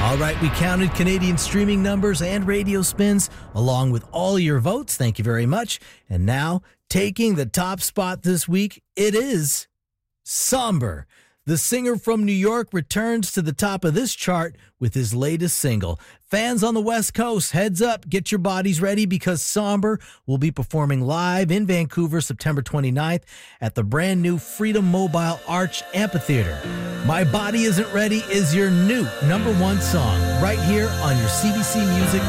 All right, we counted Canadian streaming numbers and radio spins along with all your votes. Thank you very much. And now, taking the top spot this week, it is Somber. The singer from New York returns to the top of this chart with his latest single. Fans on the West Coast, heads up, get your bodies ready because Somber will be performing live in Vancouver September 29th at the brand new Freedom Mobile Arch Amphitheater. My Body Isn't Ready is your new number one song right here on your CBC Music